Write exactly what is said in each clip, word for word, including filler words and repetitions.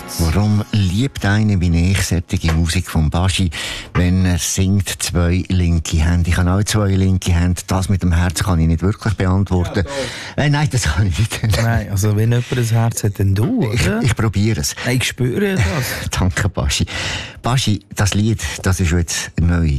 Warum liebt einer wie ich solche Musik von Baschi, wenn er singt zwei linke Hände? Ich habe auch zwei linke Hände. Das mit dem Herz kann ich nicht wirklich beantworten. Ja, äh, nein, das kann ich nicht. Nein, also wenn jemand ein Herz hat, dann du, oder? Ich, ich probiere es. Ich spüre das. Danke, Baschi. Baschi, das Lied, das ist jetzt neu.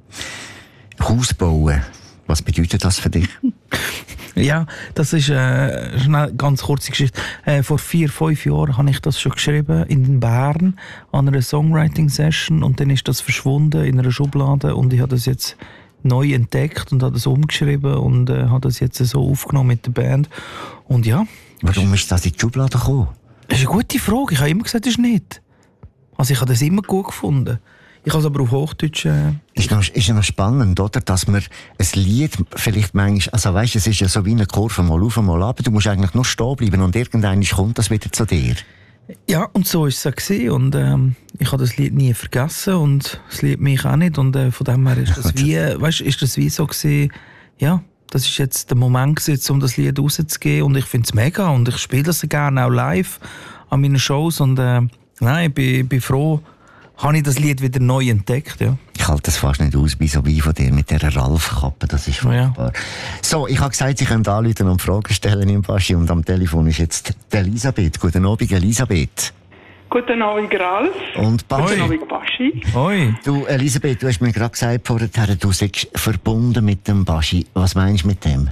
Haus bauen. Was bedeutet das für dich? Ja, das ist äh, eine ganz kurze Geschichte. Äh, vor vier, fünf Jahren habe ich das schon geschrieben in Bern an einer Songwriting-Session und dann ist das verschwunden in einer Schublade und ich habe das jetzt neu entdeckt und habe das umgeschrieben und äh, habe das jetzt so aufgenommen mit der Band. Und ja. Warum ist das in die Schublade gekommen? Das ist eine gute Frage. Ich habe immer gesagt, das ist nicht. Also ich habe das immer gut gefunden. Ich habe es aber auf Hochdeutsch... Äh ist, noch, ist ja noch spannend, oder? Dass man ein Lied vielleicht manchmal... Also weißt, es ist ja so wie eine Kurve, mal auf, mal ab. Du musst eigentlich noch stehen bleiben und irgendwann kommt das wieder zu dir. Ja, und so war es auch. Und ähm, ich habe das Lied nie vergessen und das Lied mich auch nicht. Und äh, von dem her ist das wie, weißt, ist das wie so gewesen, ja, das ist jetzt der Moment gewesen, um das Lied rauszugeben. Und ich finde es mega und ich spiele das gerne auch live an meinen Shows. Und äh, nein, ich bin, bin froh, habe ich das Lied wieder neu entdeckt, ja. Ich halte das fast nicht aus, wie so wie von dir mit dieser Ralf-Kappe, das ist furchtbar. Ja. So, ich habe gesagt, Sie können anrufen und Fragen stellen im Baschi und am Telefon ist jetzt die Elisabeth. Guten Abend, Elisabeth. Guten Abend, Ralf. Und Baschi. Guten Abend, Baschi. Hoi. Du, Elisabeth, du hast mir gerade gesagt vorher, du seist verbunden mit dem Baschi. Was meinst du mit dem?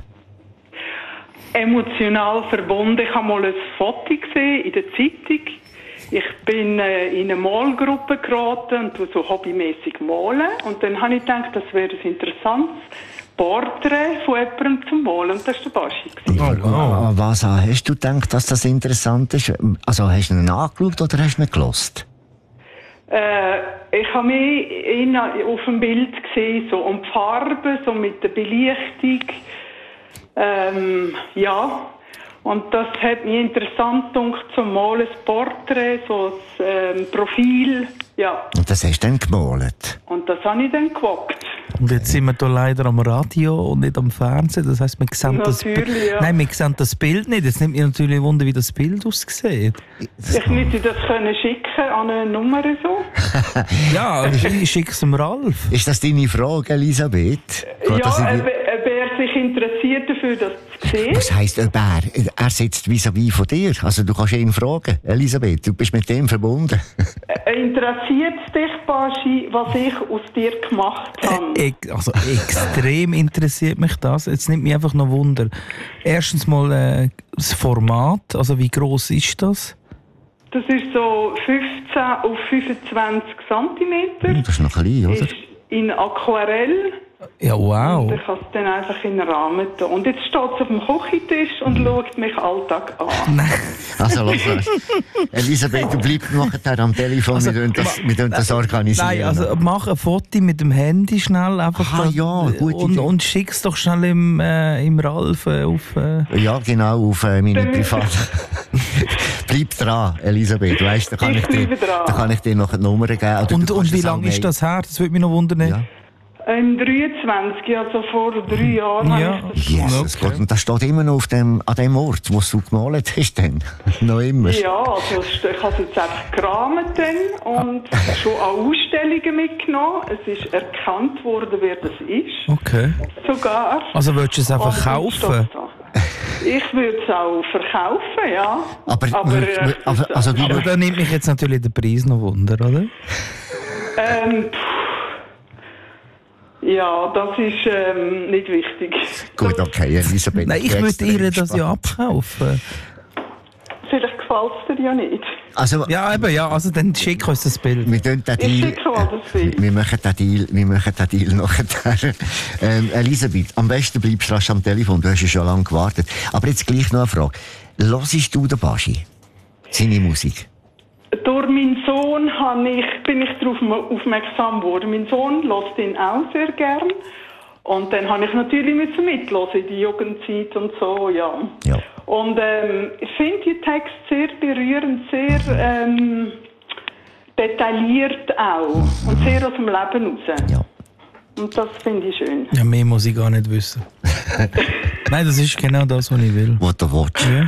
Emotional verbunden. Ich habe mal ein Foto gesehen in der Zeitung. Ich bin äh, in eine Malgruppe geraten und tu so hobbymäßig malen. Und dann habe ich gedacht, das wäre ein interessantes Porträt von jemandem zum Malen. Und das war der Baschi. Oh, oh. Was hast du gedacht, dass das interessant ist? Also hast du ihn angeschaut oder hast du ihn gelost? Äh, ich habe mich ihn auf dem Bild gesehen, so um die Farbe, so mit der Belichtung. Ähm, ja. Und das hat mich interessant gedacht, zum Malen, das Porträt, so das ähm, Profil, ja. Und das hast du dann gemalt? Und das habe ich dann gewagt. Und jetzt sind wir hier leider am Radio und nicht am Fernsehen, das heisst, wir sehen, das, ja. Nein, wir sehen das Bild nicht. Jetzt nimmt mich natürlich Wunder, wie das Bild aussieht. Ich müsste das können schicken an eine Nummer so. Ja, ich schicke es dem Ralf. Ist das deine Frage, Elisabeth? Ja, ob, ob er sich interessiert dafür, das zu sehen. Was heisst ob er? Er sitzt vis-à-vis von dir. Also du kannst ihn fragen. Elisabeth, du bist mit dem verbunden. Interessiert es dich, Baschi, was ich aus dir gemacht habe? Äh, also extrem interessiert mich das. Jetzt nimmt mich einfach noch Wunder. Erstens mal äh, das Format. Also wie gross ist das? Das ist so fünfzehn auf fünfundzwanzig Zentimeter. Das ist noch klein, oder? Ist in Aquarell. Ja, wow. Und ich kann es dann einfach in den Rahmen tun. Und jetzt steht es auf dem Küchentisch und schaut mich Alltag an. Nein. Also, lass mal. Elisabeth, du bleibst nachher am Telefon, also, wir können das, wir können das organisieren. Nein, also mach ein Foto mit dem Handy schnell einfach. Aha, ja, gute und, und schick es doch schnell im, äh, im Ralf äh, auf... Äh. Ja, genau, auf äh, meine Privat... Bleib dran, Elisabeth, weißt, da kann ich, ich dir, da kann ich dir noch eine Nummer geben. Oder und und wie lange ist das her? Das würde mich noch wundern. Ja. Im dreiundzwanzig, also vor drei Jahren. Ja, Jesus okay. Gott, und das steht immer noch auf dem, an dem Ort, wo du gemalt hast, dann? Noch immer? Ja, also ich habe es jetzt einfach gerahmt dann und schon an Ausstellungen mitgenommen. Es ist erkannt worden, wer das ist. Okay. Sogar. Also würdest du es einfach kaufen? Ich würde es auch verkaufen, ja. Aber, aber, äh, aber, also, aber da nimmt mich jetzt natürlich der Preis noch Wunder, oder? Ähm, ja, das ist ähm, nicht wichtig. Gut, okay, Elisabeth. Nein, ich würde ihr das ja abkaufen. Vielleicht gefällt es dir ja nicht. Also, ja, eben, ja, also dann schick uns das Bild. Wir den Deal, ich schicke mal das Bild. Wir machen den Deal, wir machen den Deal nachher. ähm, Elisabeth, am besten bleibst du rasch am Telefon, du hast ja schon lange gewartet. Aber jetzt gleich noch eine Frage. Hörst du den Baschi? Seine Musik? Durch meinen Sohn ich, bin ich darauf aufmerksam geworden. Mein Sohn hört ihn auch sehr gern. Und dann habe ich natürlich mithören in die Jugendzeit und so, ja. ja. Und ähm, ich finde die Texte sehr berührend, sehr ähm, detailliert auch. Mhm. Und sehr aus dem Leben raus. Ja. Und das finde ich schön. Ja, mehr muss ich gar nicht wissen. Nein, das ist genau das, was ich will. Was du willst. Ja.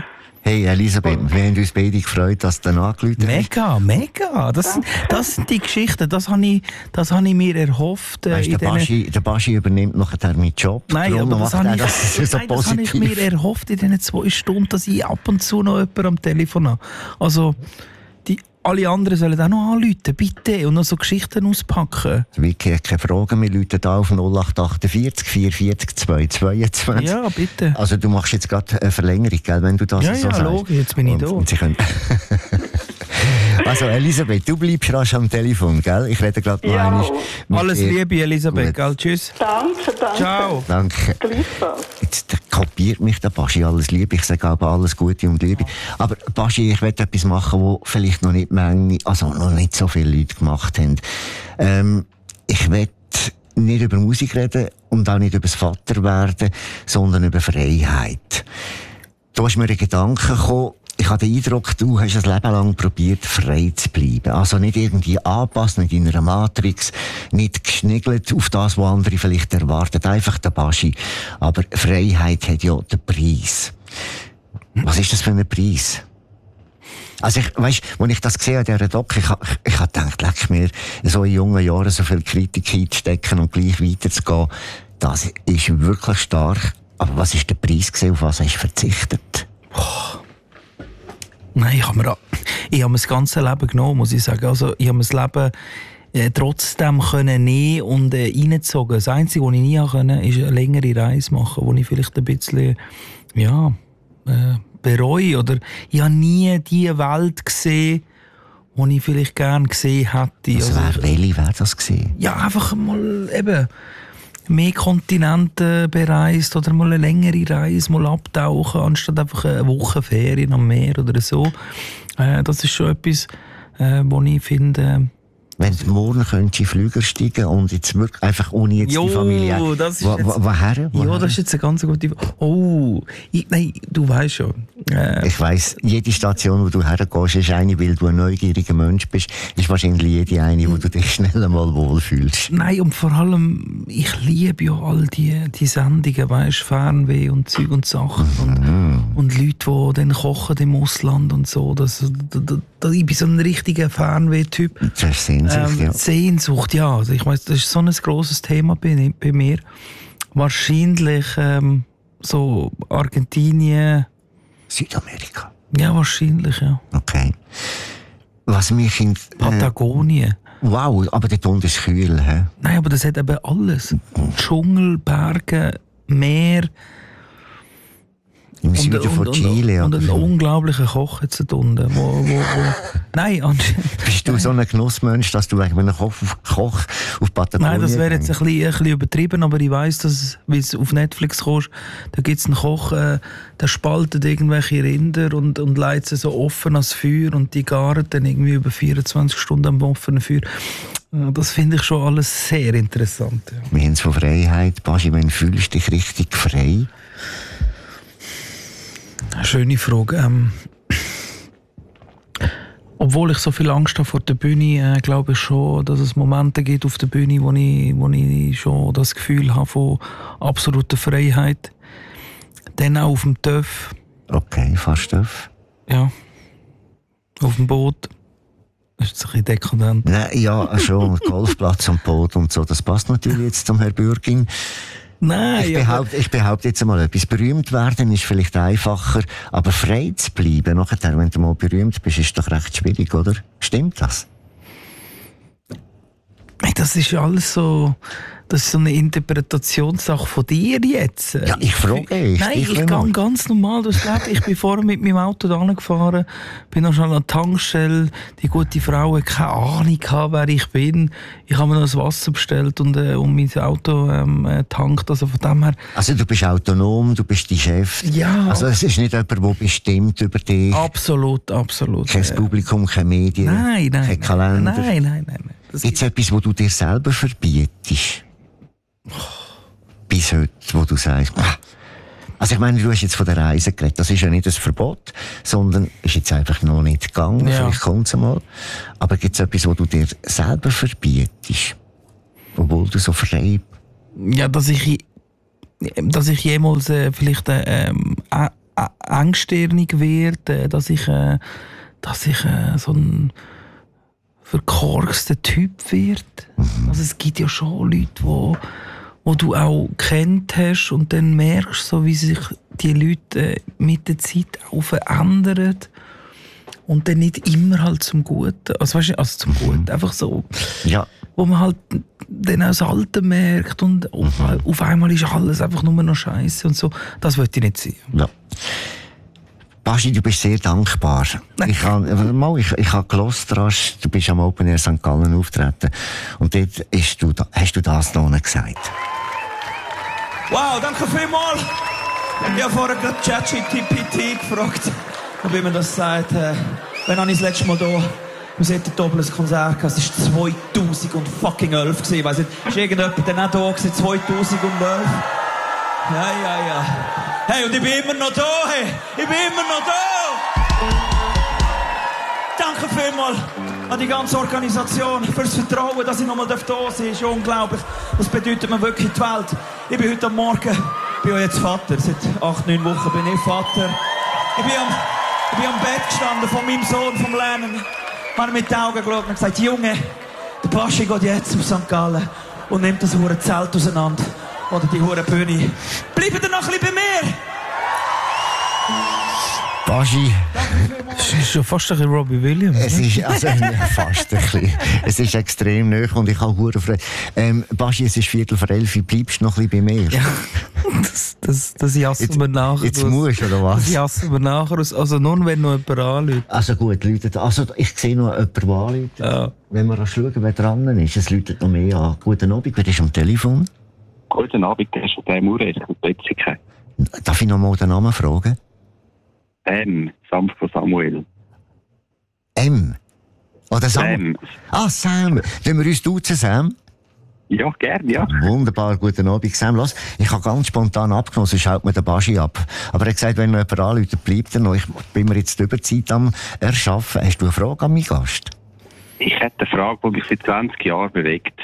Hey Elisabeth, wir haben uns beide gefreut, dass du angerufen hast. Mega, mega. Das, das sind die Geschichten, das habe ich, das habe ich mir erhofft. Äh, Weißt, der, Baschi, der Baschi übernimmt nachher meinen Job. Nein, Darum aber das macht habe er ich, das so nein, das habe ich mir erhofft in diesen zwei Stunden, dass ich ab und zu noch jemanden am Telefon habe. Also, die, alle anderen sollen auch noch anrufen, bitte, und noch so Geschichten auspacken. Vicky hat keine Fragen, wir rufen hier auf null acht achtundvierzig vierundvierzig zweihundertzweiundzwanzig. Ja, bitte. Also du machst jetzt gerade eine Verlängerung, gell, wenn du das Ja, so ja, sagst. logisch, jetzt bin ich und, da. Und sie können also Elisabeth, du bleibst rasch am Telefon, gell? Ich rede gerade noch Ja. einmal mit Alles dir. Liebe, Elisabeth, Gut. gell? Tschüss. Danke, danke. Ciao. Danke. Gleichfalls. Jetzt kopiert mich der Baschi alles Liebe. Ich sage aber alles Gute und Liebe. Aber Baschi, ich will etwas machen, wo vielleicht noch nicht Menge, also noch nicht so viele Leute gemacht haben. Ähm, ich will nicht über Musik reden und auch nicht über das Vaterwerden, sondern über Freiheit. Da ist mir ein Gedanke gekommen. Ich habe den Eindruck, du hast ein Leben lang probiert, frei zu bleiben. Also nicht irgendwie anpassen, nicht in einer Matrix, nicht geschniggelt auf das, was andere vielleicht erwarten. Einfach der Baschi. Aber Freiheit hat ja den Preis. Was ist das für ein Preis? Also ich, weißt, als ich das gesehen habe, dieser Doc, ich, ich, ich habe gedacht, leck mir, so in jungen Jahren so viel Kritik einzustecken und gleich weiterzugehen, das ist wirklich stark. Aber was ist der Preis gewesen, auf was hast du verzichtet? Nein, ich habe mir, ich habe mir das ganze Leben genommen, muss ich sagen. Also, ich habe mir das Leben äh, trotzdem können nehmen und äh, reingezogen. Das Einzige, was ich nie konnte, ist eine längere Reise machen, wo ich vielleicht ein bisschen, ja, äh, bereue. Oder ich habe nie die Welt gesehen, die ich vielleicht gerne gesehen hätte. Was Also, wäre, welche wäre das gewesen? ja, einfach mal eben mehr Kontinente bereist oder mal eine längere Reise, mal abtauchen, anstatt einfach eine Woche Ferien am Meer oder so. Äh, das ist schon etwas, äh, wo ich finde... Wenn du morgen könntest in den Flüger steigen und jetzt wirklich einfach ohne jetzt Jo, die Familie... das ist wo, jetzt- wo, woher? Ja, Woher? das ist jetzt eine ganz gute... Oh, ich, nein, du weißt schon. Äh, Ich weiss, jede Station, wo du hergehst, ist eine, weil du ein neugieriger Mensch bist, ist wahrscheinlich jede eine, wo du dich schnell einmal wohlfühlst. Nein, und vor allem, ich liebe ja all die, die Sendungen, weißt, Fernweh und Zeug und Sachen. Und, und Leute, die dann kochen im Ausland und so. Das, da, da, da, ich bin so ein richtiger Fernweh-Typ. Das ist Sehnsucht, Ähm, ja. Sehnsucht, ja. Also ich weiss, das ist so ein grosses Thema bei, bei mir. Wahrscheinlich ähm, so Argentinien. Südamerika. Ja, wahrscheinlich, ja. Okay. Was mich in... Äh, Patagonien. wow, aber dort unten ist kühl, hä? Nein, aber das hat eben alles. Dschungel, Berge, Meer. Im Süden von Chile. Und, und einen aber- unglaublichen Koch jetzt dort unten. Wo, wo, wo. Nein, anscheinend. Bist du so ein Genussmensch, dass du wegen einem Koch, Koch auf Patagonien Nein, das wäre jetzt ein gehst? bisschen, ein bisschen übertrieben, aber ich weiss, dass, weil du auf Netflix kommst, da gibt es einen Koch, äh, der spaltet irgendwelche Rinder und, und leitet sie so offen ans Feuer und die garen dann irgendwie über vierundzwanzig Stunden am offenen Feuer. Äh, Das finde ich schon alles sehr interessant. Ja. Wir haben es von Freiheit. Baschi, wann fühlst du dich richtig frei? Schöne Frage. Ähm, obwohl ich so viel Angst habe vor der Bühne, äh, glaube ich schon, dass es Momente gibt auf der Bühne, wo ich, wo ich schon das Gefühl habe von absoluter Freiheit. Dann auch auf dem Töff, Okay, fast auf. ja, auf dem Boot. Das ist ein bisschen dekadent. Nein, ja, schon. Golfplatz und Boot und so. Das passt natürlich jetzt zum Herrn Bürgin. Nein, Ich aber- behaupte, ich behaupte jetzt einmal etwas. Berühmt werden ist vielleicht einfacher, aber frei zu bleiben, nachher, wenn du mal berühmt bist, ist doch recht schwierig, oder? Stimmt das? Hey, das ist alles so, das ist so eine Interpretationssache von dir jetzt. Ja, ich frage dich. Nein, dich ich mal. gehe ganz normal durchs Leben. Ich bin vorher mit meinem Auto da gefahren, bin noch schnell an die Tankstelle. Die gute Frau hat keine Ahnung gehabt, wer ich bin. Ich habe mir noch das Wasser bestellt und, äh, und mein Auto ähm, äh, tankt. Also von dem her, Also du bist autonom, du bist dein Chef. Ja. Also es ist nicht jemand, der bestimmt über dich. absolut, absolut. Kein äh, Publikum, keine Medien, Nein, nein. kein Kalender. Nein, nein, nein. nein. Das Gibt es etwas, wo du dir selber verbietest? Bis heute, wo du sagst, «Ah.» Also ich meine, du hast jetzt von der Reise geredet. Das ist ja nicht ein Verbot, sondern ist jetzt einfach noch nicht gegangen. Ja. Vielleicht kommt es mal. Aber gibt es etwas, wo du dir selber verbietest? Obwohl du so frei... Ja, dass ich, dass ich jemals äh, vielleicht äh, ähm, äh, engstirnig werde, dass ich, äh, dass ich äh, so ein verkorkster Typ werde. Mhm. Also es gibt ja schon Leute, wo, wo du auch kennt hast und dann merkst so, wie sich die Leute äh, mit der Zeit auch verändern. Und dann nicht immer halt zum Guten. Also, weißt du, also zum Guten. Einfach so. Ja. Wo man halt dann auch das Alte merkt und auf, mhm. auf einmal ist alles einfach nur noch Scheiße und so. Das wollte ich nicht sehen. Ja. Baschi, du bist sehr dankbar. Nein. Ich habe mal, ich, ich habe gehört, du bist am Open Air Sankt Gallen auftreten. Und dort hast du, hast du das noch gesagt. Wow, danke vielmals. Ich habe vorher gerade ChatGPT gefragt, wie man das sagt. Äh, wenn habe ich das letzte Mal hier im Settentobel ein Konzert gehabt? Es war zweitausendelf gewesen. Ich weiss nicht, ist irgendjemand dann auch da gewesen? zweitausendelf? Ja, ja, ja. Hey, und ich bin immer noch da, hey. Ich bin immer noch da. Danke vielmals an die ganze Organisation fürs Vertrauen, dass ich nochmal da sein darf. Das ist unglaublich. Das bedeutet mir wirklich die Welt. Ich bin heute am Morgen, ich bin jetzt Vater. Seit acht, neun Wochen bin ich Vater. Ich bin am Ich bin am Bett gestanden von meinem Sohn, vom Lernen. Ich habe mit den Augen geschaut und gesagt, Junge, der Baschi geht jetzt auf Sankt Gallen und nimmt das hure Zelt auseinander. Oder die hure Bühne. Bleibt ihr noch ein bisschen bei mir? Baschi. Es ist schon fast ein bisschen Robbie Williams. Es ist also, fast ein bisschen. Es ist extrem nahe und ich habe hure Freude. Ähm, Baschi, es ist Viertel vor elf, bleibst du noch ein bisschen bei mir? Ja, das, das, das jassen wir nachher. Jetzt musst du, oder was? Das jassen wir nachher. Also nur, wenn noch jemand anruft. Also gut, Leute, also ich sehe noch jemanden, der anruft. Ja. Wenn wir schauen, wer dran ist, es läutet noch mehr an. Guten Abend, wer ist am Telefon? Guten Abend, der ist von der Mauer, ich bin plötzlich. Darf ich noch mal den Namen fragen? M. Sam von Samuel. M? Oder Sam? Sam. Ah, Sam. Wollen wir uns duzen, Sam? Ja, gerne, ja. Wunderbar, guten Abend, Sam. Lass, ich habe ganz spontan abgenommen, sonst haut mir der Baschi ab. Aber er hat gesagt, wenn noch jemand anruft, bleibt er noch. Ich bin mir jetzt die Überzeit am Erschaffen. Hast du eine Frage an meinen Gast? Ich hätte eine Frage, die mich seit zwanzig Jahren bewegt.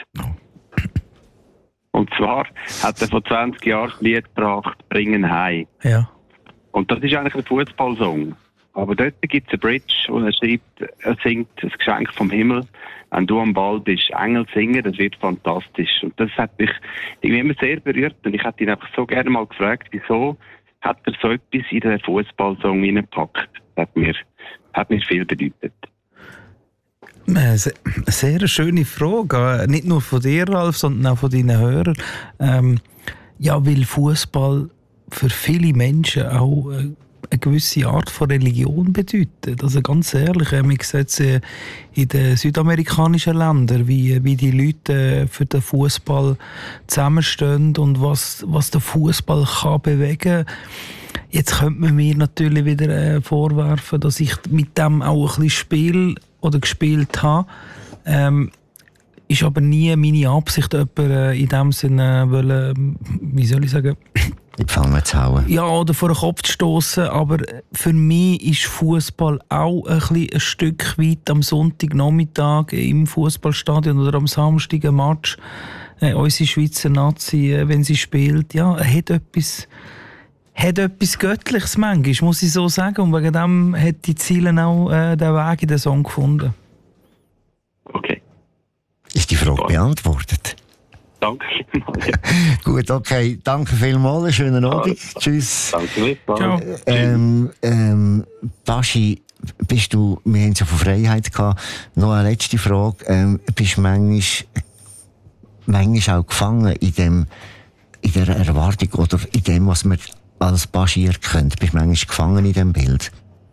Und zwar hat er vor zwanzig Jahren das Lied gebracht, «Bringen heim». Ja. Und das ist eigentlich ein Fußballsong. Aber dort gibt es eine Bridge und er schreibt, er singt das Geschenk vom Himmel. Wenn du am Ball bist, Engel singen, das wird fantastisch. Und das hat mich irgendwie immer sehr berührt. Und ich hätte ihn einfach so gerne mal gefragt, wieso hat er so etwas in den Fußballsong hineingepackt? Das hat mir, hat mir viel bedeutet. Eine sehr schöne Frage. Nicht nur von dir, Ralf, sondern auch von deinen Hörern. Ähm, ja, weil Fußball für viele Menschen auch äh, eine gewisse Art von Religion bedeutet. Also ganz ehrlich, äh, man sieht es äh, in den südamerikanischen Ländern, wie, wie die Leute äh, für den Fußball zusammenstehen und was, was der Fußball kann bewegen. Jetzt könnte man mir natürlich wieder äh, vorwerfen, dass ich mit dem auch ein bisschen spiele oder gespielt habe. Ähm, ist aber nie meine Absicht, jemanden äh, in dem Sinne wollen, wie soll ich sagen, in die Pfanne zu hauen. Ja, oder vor den Kopf zu stossen. Aber für mich ist Fußball auch ein, bisschen ein Stück weit am Sonntagnachmittag im Fußballstadion oder am Samstag ein Match. Äh, unsere Schweizer Nazi, äh, wenn sie spielt, ja, hat etwas, hat etwas Göttliches manchmal, muss ich so sagen. Und wegen dem hat die Ziele auch äh, den Weg in den Song gefunden. Okay. Ist die Frage beantwortet? Danke vielmals. Gut, okay. Danke vielmals. Schönen Abend. Ja, Tschüss. Danke vielmals. Ähm, ähm, Baschi, bist du, wir haben so von Freiheit gehabt. Noch eine letzte Frage. Ähm, bist du manchmal, manchmal auch gefangen in dem, in der Erwartung oder in dem, was man als Baschi erkennt? Bist du manchmal gefangen in dem Bild?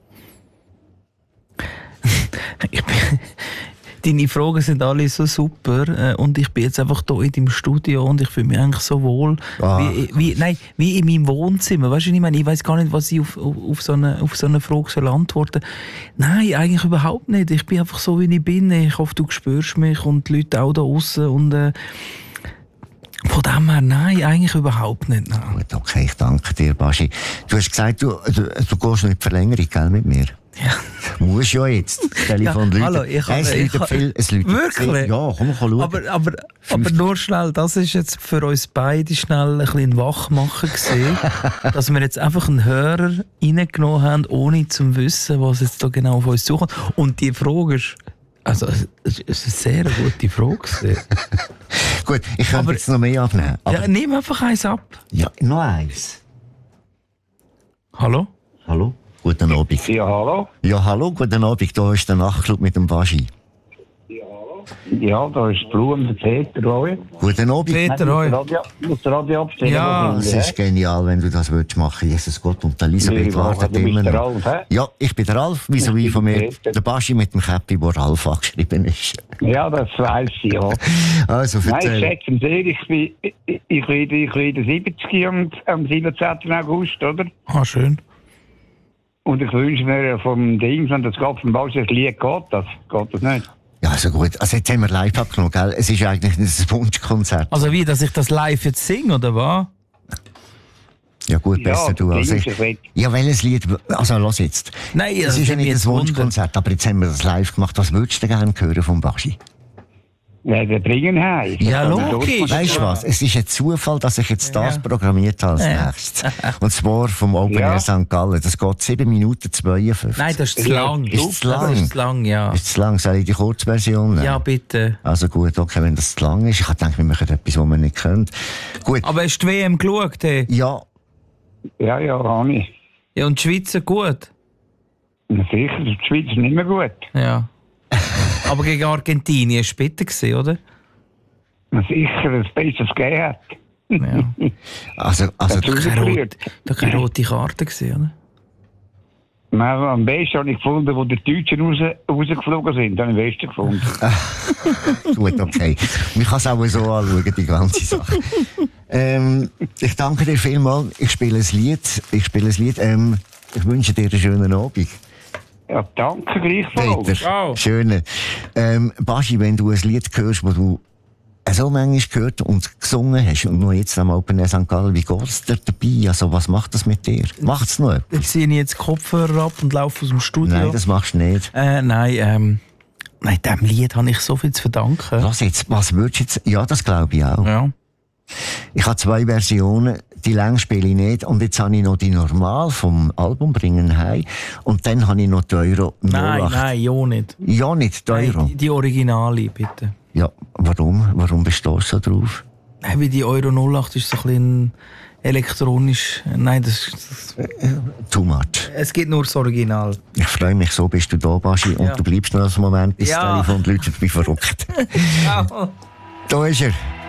ich bin Deine Fragen sind alle so super äh, und ich bin jetzt einfach hier in deinem Studio und ich fühle mich eigentlich so wohl, ah. wie, wie, nein, wie in meinem Wohnzimmer. Weißt du, ich meine, ich weiss gar nicht, was ich auf, auf, auf, so eine, auf so eine Frage soll antworten. Nein, eigentlich überhaupt nicht. Ich bin einfach so, wie ich bin. Ich hoffe, du spürst mich und die Leute auch da draussen und äh, von dem her, nein, eigentlich überhaupt nicht. Nein. Gut, okay, ich danke dir, Baschi. Du hast gesagt, du, du, du gehst noch in die Verlängerung, gell, mit mir? Ja. Muss ja jetzt. Das Telefon Ja, läutet. hallo, ich Nein, habe- es ich läutet habe- viel. Es läutet Wirklich? viel. Ja, komm, komm schauen. Aber, aber, aber nur schnell, das ist jetzt für uns beide schnell ein bisschen Wachmachen gewesen, dass wir jetzt einfach einen Hörer reingenommen haben, ohne zu wissen, was jetzt da genau auf uns zukommt. Und die Frage ist, also, es ist eine sehr gute Frage gewesen. Gut, ich könnte Aber- jetzt noch mehr abnehmen. Aber, Ja, nimm einfach eins ab. ja, noch eins. Hallo? Hallo? Guten Abend. Ja, hallo? Ja, hallo, guten Abend. Da ist der Nachtclub mit dem Baschi. Ja, da ist Blumen, der Peter Roy. Guten Abend. Peter, Ich hoi. muss das Radio, ich muss das Radio abstellen. Ja, was Das ich will, ist genial, wenn du das willst machen. Jesus Gott. Und Elisabeth Ja, wartet du bist immer der noch. Ralf, hä? Ja, ich bin der Ralf, wieso wie Ich von bin mir. Peter. Der Baschi mit dem Käppi, wo Ralf angeschrieben ist. hä? Ja, das weiss ich, ja. Also, Nein, ich erzähl. schätze sehr, ich bin, ich, ich werde, ich werde siebzig am, am siebenzehnten August, oder? Ah, schön. Und ich wünsche mir vom Ding, wenn das geht, vom Ball, das Lied geht, das geht das nicht. Ja, also gut. Also jetzt haben wir live abgenommen, gell? Es ist eigentlich nicht ein Wunschkonzert. Also wie, dass ich das live jetzt singe, oder was? Ja gut, besser Ja, du als Ding, ich. ich will- Ja, welches Lied... Also, los jetzt. Nein, Es das ist ja nimmt mich nicht ein jetzt Wunder. Wunschkonzert, aber jetzt haben wir das live gemacht. Was würdest du gerne hören vom Baschi? Ja, wir bringen heim. Ja, Das kann ich logisch. durchmachen. Weißt du was? Es ist ein Zufall, dass ich jetzt das Ja. programmiert habe als Ja. nächstes. Und zwar vom Open Ja. Air Sankt Gallen. Das geht sieben Minuten zweiundfünfzig. Nein, das ist zu Ja, lang. ist zu lang. Das ist zu lang, ja. Ist zu lang? Soll ich die Kurzversion nehmen? Ja, bitte. Also gut, okay, wenn das zu lang ist. Ich habe gedacht, wir machen etwas, was wir nicht können. Gut, Aber hast du die W M geschaut? Hey? ja, Ja, ja, habe ich. Ja, und die Schweizer gut? Na sicher, die Schweiz ist nicht mehr gut. Ja. Aber gegen Argentinien war es bitter, gewesen, oder? Na sicher, das Besseres gegeben hat. Ja. also, also Das ist Keine, verliert. rot, da keine rote Karte, gewesen, oder? Nein, am besten habe ich gefunden, wo die Deutschen raus, rausgeflogen sind. Dann am besten gefunden. gut, okay. Man kann es auch so anschauen, die ganze Sache. ähm, ich danke dir vielmals. Ich spiele ein Lied. Ich spiele ein Lied. Ähm, ich wünsche dir einen schönen Abend. Ja, danke gleichfalls. Peter, Wow. schöne. Ähm, Baschi, wenn du ein Lied hörst, das du so manchmal gehört und gesungen hast und noch jetzt am Open Air Sankt Gallen, wie geht es dir dabei? Also, was macht das mit dir? Macht es noch etwas? Ich ziehe jetzt die Kopfhörer ab und laufe aus dem Studio. Nein, das machst du nicht. äh, nein, ähm, nein, diesem Lied habe ich so viel zu verdanken. Lass jetzt, was würdest du jetzt? Ja, das glaube ich auch. Ja. Ich habe zwei Versionen, die lang spiele ich nicht. Und jetzt habe ich noch die Normal vom Album Bringen heim. Und dann habe ich noch die Euro Nein, null acht. nein, ja nicht. Ja, nicht die Euro. Nein, die, die Originale, bitte. Ja, warum? Warum bist du so drauf? Nein, weil die Euro null acht ist so ein bisschen elektronisch. Nein, das, das, Too much. es gibt nur das Original. Ich freue mich, so bist du da, Baschi. Und Ja. du bleibst noch einen Moment, bis Ja. das Telefon läutet wie verrückt. Ja. Da ist er.